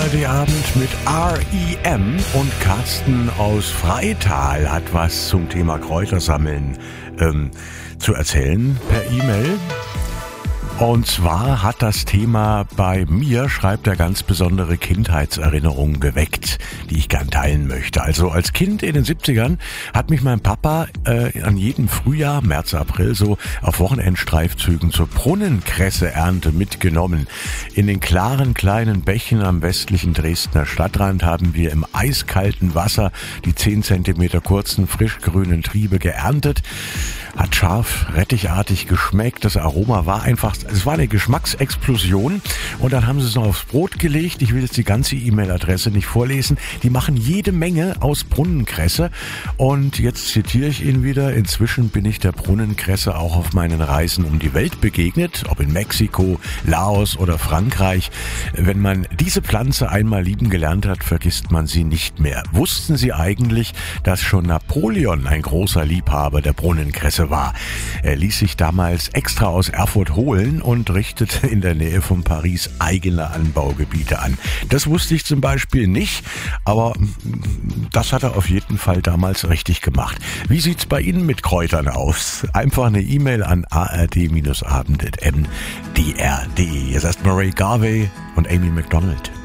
ARD-Abend mit R.E.M. und Carsten aus Freital hat was zum Thema Kräutersammeln zu erzählen per E-Mail. Und zwar hat das Thema bei mir, schreibt er, ganz besondere Kindheitserinnerungen geweckt, die ich gern teilen möchte. Also als Kind in den 70ern hat mich mein Papa an jedem Frühjahr, März, April so auf Wochenendstreifzügen zur Brunnenkresseernte mitgenommen. In den klaren kleinen Bächen am westlichen Dresdner Stadtrand haben wir im eiskalten Wasser die 10 Zentimeter kurzen, frischgrünen Triebe geerntet. Hat scharf, rettichartig geschmeckt. Das Aroma war einfach, es war eine Geschmacksexplosion. Und dann haben sie es noch aufs Brot gelegt. Ich will jetzt die ganze E-Mail-Adresse nicht vorlesen. Die machen jede Menge aus Brunnenkresse. Und jetzt zitiere ich ihn wieder. Inzwischen bin ich der Brunnenkresse auch auf meinen Reisen um die Welt begegnet. Ob in Mexiko, Laos oder Frankreich. Wenn man diese Pflanze einmal lieben gelernt hat, vergisst man sie nicht mehr. Wussten Sie eigentlich, dass schon Napoleon ein großer Liebhaber der Brunnenkresse war? Er ließ sich damals extra aus Erfurt holen und richtete in der Nähe von Paris eigene Anbaugebiete an. Das wusste ich zum Beispiel nicht, aber das hat er auf jeden Fall damals richtig gemacht. Wie sieht's bei Ihnen mit Kräutern aus? Einfach eine E-Mail an ard-abend@mdr.de. Jetzt erst Murray Garvey und Amy MacDonald.